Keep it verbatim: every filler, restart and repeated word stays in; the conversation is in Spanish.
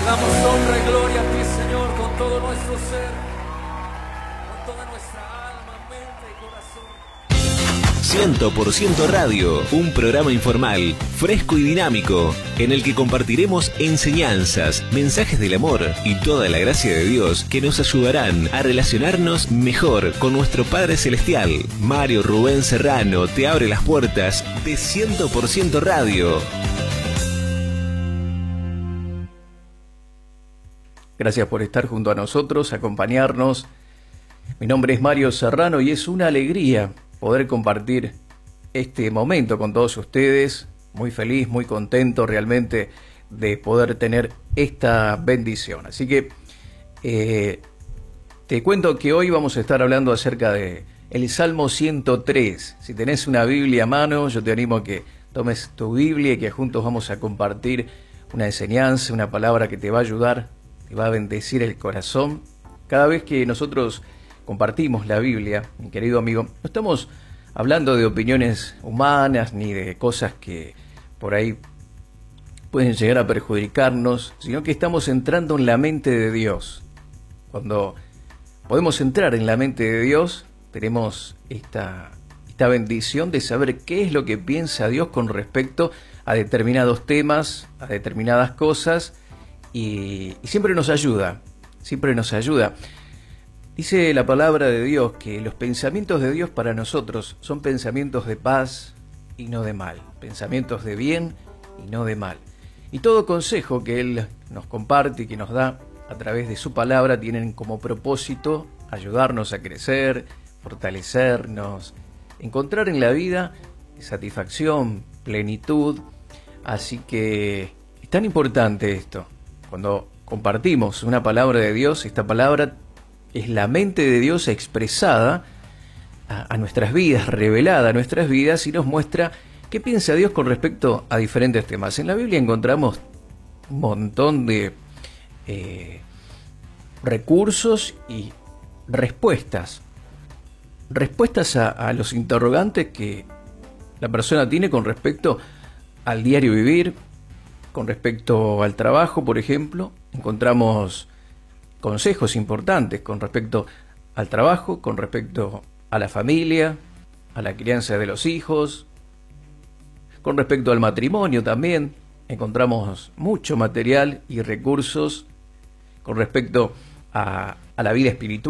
damos honra y gloria a ti, Señor, con todo nuestro ser, con toda nuestra alma, mente y corazón. cien por ciento Radio, un programa informal, fresco y dinámico, en el que compartiremos enseñanzas, mensajes del amor y toda la gracia de Dios que nos ayudarán a relacionarnos mejor con nuestro Padre Celestial. Mario Rubén Serrano te abre las puertas de cien por ciento Radio. Gracias por estar junto a nosotros, acompañarnos. Mi nombre es Mario Serrano y es una alegría poder compartir este momento con todos ustedes. Muy feliz, muy contento realmente de poder tener esta bendición. Así que eh, te cuento que hoy vamos a estar hablando acerca de el Salmo ciento tres. Si tenés una Biblia a mano, yo te animo a que tomes tu Biblia y que juntos vamos a compartir una enseñanza, una palabra que te va a ayudar, te va a bendecir el corazón. Cada vez que nosotros compartimos la Biblia, mi querido amigo, no estamos hablando de opiniones humanas ni de cosas que por ahí pueden llegar a perjudicarnos, sino que estamos entrando en la mente de Dios. Cuando podemos entrar en la mente de Dios, tenemos esta, esta bendición de saber qué es lo que piensa Dios con respecto a determinados temas, a determinadas cosas, y, y siempre nos ayuda, siempre nos ayuda. Dice la palabra de Dios que los pensamientos de Dios para nosotros son pensamientos de paz y no de mal, pensamientos de bien y no de mal. Y todo consejo que Él nos comparte y que nos da a través de su palabra tienen como propósito ayudarnos a crecer, fortalecernos, encontrar en la vida satisfacción, plenitud. Así que es tan importante esto. Cuando compartimos una palabra de Dios, esta palabra es la mente de Dios expresada a, a nuestras vidas, revelada a nuestras vidas, y nos muestra qué piensa Dios con respecto a diferentes temas. En la Biblia encontramos un montón de eh, recursos y respuestas. Respuestas a, a los interrogantes que la persona tiene con respecto al diario vivir, con respecto al trabajo, por ejemplo. Encontramos consejos importantes con respecto al trabajo, con respecto a la familia, a la crianza de los hijos, con respecto al matrimonio también. Encontramos mucho material y recursos con respecto a, a la vida espiritual.